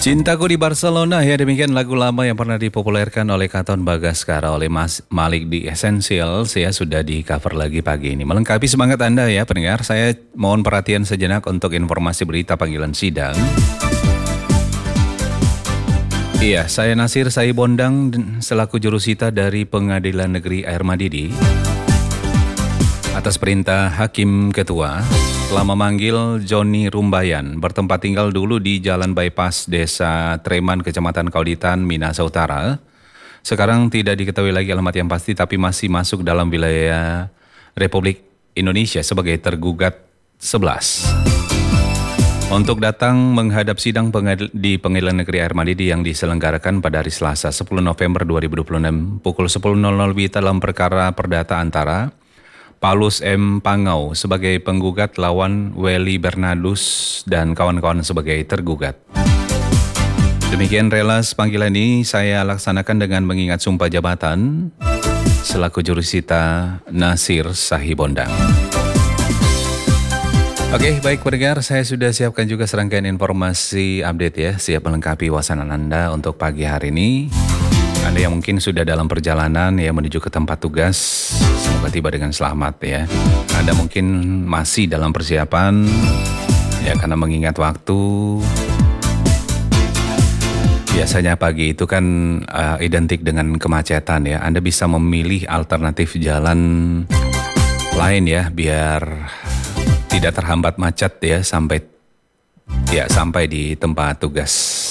Cintaku di Barcelona, ya demikian lagu lama yang pernah dipopulerkan oleh Katon Bagaskara oleh Mas Malik di Essentials ya sudah di cover lagi pagi ini. Melengkapi semangat Anda ya pendengar, saya mohon perhatian sejenak untuk informasi berita panggilan sidang. Iya, saya Nasir Saibondang selaku jurusita dari Pengadilan Negeri Air Madidi. Atas perintah Hakim Ketua, telah memanggil Joni Rumbayan, bertempat tinggal dulu di Jalan Bypass Desa Treman, Kecamatan Kauditan, Minahasa Utara. Sekarang tidak diketahui lagi alamat yang pasti, tapi masih masuk dalam wilayah Republik Indonesia sebagai tergugat 11. Untuk datang menghadap sidang di Pengadilan Negeri Air Madidi yang diselenggarakan pada hari Selasa 10 November 2026 pukul 10.00 WITA dalam perkara perdata antara Paulus M. Pangau sebagai penggugat lawan Welly Bernardus dan kawan-kawan sebagai tergugat. Demikian relas panggilan ini saya laksanakan dengan mengingat sumpah jabatan selaku jurusita Nasir Sahibondang. Oke, baik pendengar, saya sudah siapkan juga serangkaian informasi update ya, siap melengkapi wawasan Anda untuk pagi hari ini. Anda yang mungkin sudah dalam perjalanan ya menuju ke tempat tugas, semoga tiba dengan selamat ya. Anda mungkin masih dalam persiapan ya karena mengingat waktu. Biasanya pagi itu kan identik dengan kemacetan ya. Anda bisa memilih alternatif jalan lain ya biar tidak terhambat macet ya sampai di tempat tugas.